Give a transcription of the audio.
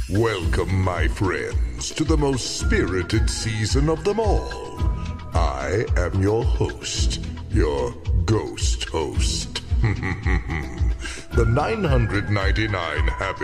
Welcome, my friends, to the most spirited season of them all. I am your host, your ghost host. The 999 Happy